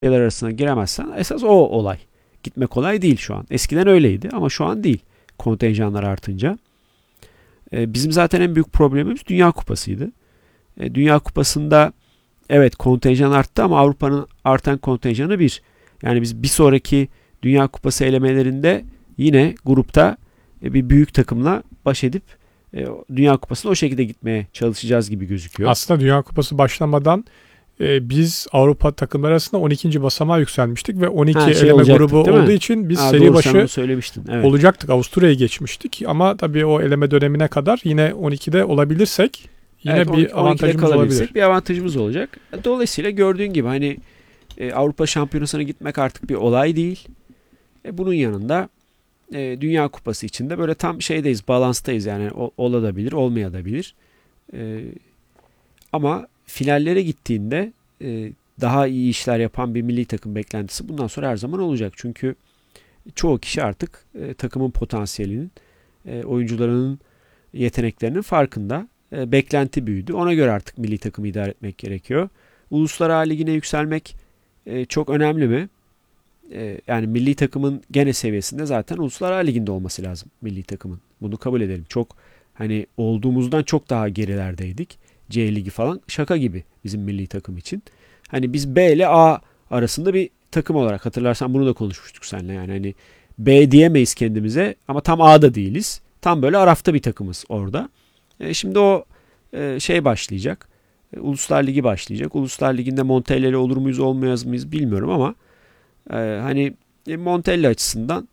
ülkeler arasına giremezsen esas o olay. Gitmek kolay değil şu an. Eskiden öyleydi ama şu an değil. Kontenjanlar artınca. Bizim zaten en büyük problemimiz Dünya Kupası'ydı. Dünya Kupası'nda evet kontenjan arttı ama Avrupa'nın artan kontenjanı bir. Yani biz bir sonraki Dünya Kupası elemelerinde yine grupta bir büyük takımla baş edip Dünya Kupası'na o şekilde gitmeye çalışacağız gibi gözüküyor. Aslında Dünya Kupası başlamadan biz Avrupa takımları arasında 12. basamağa yükselmiştik ve 12 eleme grubu olduğu için biz seri başı evet. olacaktık. Avusturya'yı geçmiştik ama tabii o eleme dönemine kadar yine 12'de olabilirsek yine evet, bir avantajımız olabilir. Bir avantajımız olacak. Dolayısıyla gördüğün gibi hani Avrupa Şampiyonası'na gitmek artık bir olay değil. Bunun yanında Dünya Kupası içinde böyle tam şeydeyiz, balanstayız yani olabilir, olmayabilir. Ama finallere gittiğinde daha iyi işler yapan bir milli takım beklentisi bundan sonra her zaman olacak. Çünkü çoğu kişi artık takımın potansiyelinin, oyuncularının yeteneklerinin farkında. Beklenti büyüdü. Ona göre artık milli takımı idare etmek gerekiyor. Uluslar Ligi'ne yükselmek çok önemli mi? Yani milli takımın gene seviyesinde zaten Uluslar Ligi'nde olması lazım milli takımın. Bunu kabul edelim. Çok hani olduğumuzdan çok daha gerilerdeydik. C Ligi falan şaka gibi bizim milli takım için. Hani biz B ile A arasında bir takım olarak hatırlarsan bunu da konuşmuştuk seninle. Yani hani B diyemeyiz kendimize ama tam A'da değiliz. Tam böyle arafta bir takımız orada. Şimdi o şey başlayacak. Uluslar Ligi başlayacak. Uluslar Ligi'nde Montella olur muyuz olmayız mıyız bilmiyorum ama hani Montella açısından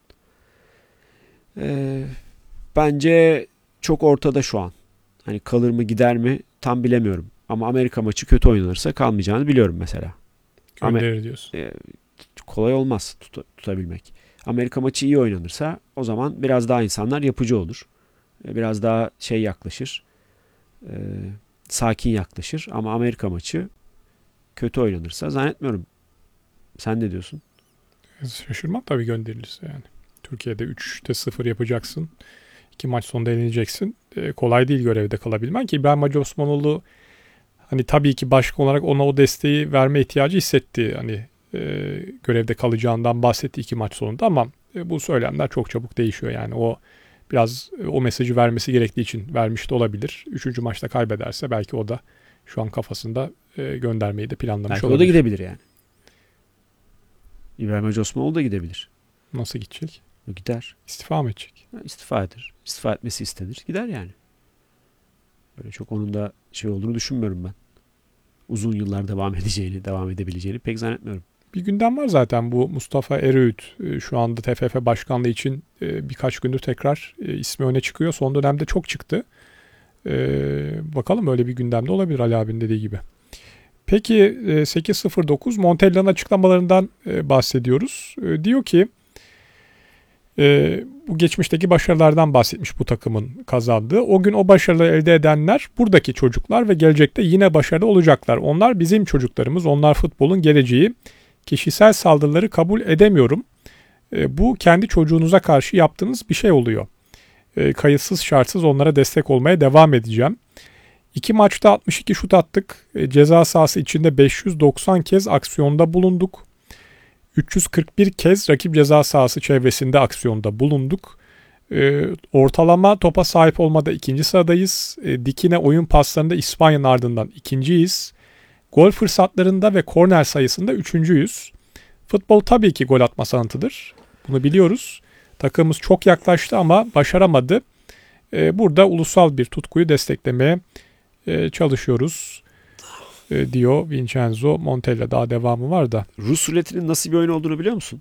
bence çok ortada şu an. Hani kalır mı gider mi tam bilemiyorum. Ama Amerika maçı kötü oynanırsa kalmayacağını biliyorum mesela. Gönderir diyorsun. Kolay olmaz tutabilmek. Amerika maçı iyi oynanırsa o zaman biraz daha insanlar yapıcı olur. Biraz daha şey yaklaşır. Sakin yaklaşır. Ama Amerika maçı kötü oynanırsa zannetmiyorum. Sen ne diyorsun? Şaşırmam tabii gönderilirse yani. Türkiye'de 3'te 0 yapacaksın. 2 maç sonunda eleneceksin. Kolay değil görevde kalabilmen ki İbrahim Hacı Osmanoğlu hani tabii ki başkan olarak ona o desteği verme ihtiyacı hissetti. Hani görevde kalacağından bahsetti 2 maç sonunda ama bu söylemler çok çabuk değişiyor yani. O biraz o mesajı vermesi gerektiği için vermiş de olabilir. 3. maçta kaybederse belki o da şu an kafasında göndermeyi de planlamış belki olabilir. O da gidebilir yani. İbrahim Hacı Osmanoğlu da gidebilir. Nasıl gidecek? O gider. İstifa mı edecek? İstifa eder. İstifa etmesi istenir. Gider yani. Böyle çok onun da şey olduğunu düşünmüyorum ben. Uzun yıllar devam edebileceğini pek zannetmiyorum. Bir gündem var zaten bu Mustafa Eröğüt şu anda TFF başkanlığı için birkaç gündür tekrar ismi öne çıkıyor. Son dönemde çok çıktı. Bakalım öyle bir gündemde olabilir Ali abinin dediği gibi. Peki 8.09 Montella'nın açıklamalarından bahsediyoruz. Diyor ki bu geçmişteki başarılardan bahsetmiş bu takımın kazandığı. O gün o başarıları elde edenler buradaki çocuklar ve gelecekte yine başarılı olacaklar. Onlar bizim çocuklarımız, onlar futbolun geleceği. Kişisel saldırıları kabul edemiyorum. Bu kendi çocuğunuza karşı yaptığınız bir şey oluyor. Kayıtsız şartsız onlara destek olmaya devam edeceğim. 2 maçta 62 şut attık. Ceza sahası içinde 590 kez aksiyonda bulunduk. 341 kez rakip ceza sahası çevresinde aksiyonda bulunduk. Ortalama topa sahip olmada 2. sıradayız. Dikine oyun paslarında İspanya'nın ardından 2.yiz. Gol fırsatlarında ve korner sayısında 3.yüz. Futbol tabii ki gol atma sanatıdır. Bunu biliyoruz. Takımımız çok yaklaştı ama başaramadı. Burada ulusal bir tutkuyu desteklemeye çalışıyoruz diyor Vincenzo Montella. Daha devamı var da. Rus ruletinin nasıl bir oyun olduğunu biliyor musun?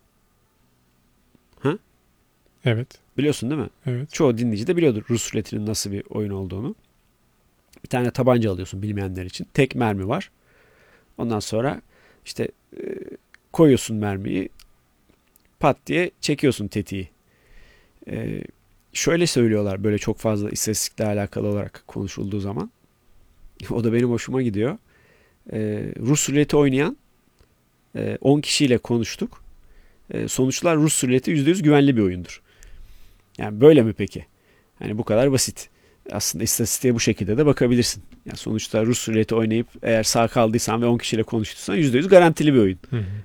Ha? Evet. Biliyorsun değil mi? Evet. Çoğu dinleyici de biliyordur Rus ruletinin nasıl bir oyun olduğunu. Bir tane tabanca alıyorsun bilmeyenler için. Tek mermi var. Ondan sonra işte koyuyorsun mermiyi. Pat diye çekiyorsun tetiği. Şöyle söylüyorlar böyle çok fazla istatistikle alakalı olarak konuşulduğu zaman. O da benim hoşuma gidiyor. Rus ruleti oynayan 10 kişiyle konuştuk. Sonuçlar Rus ruleti %100 güvenli bir oyundur. Yani böyle mi peki? Yani bu kadar basit. Aslında istatistiğe bu şekilde de bakabilirsin. Yani sonuçta Rus ruleti oynayıp eğer sağ kaldıysan ve 10 kişiyle konuştuysan %100 garantili bir oyun.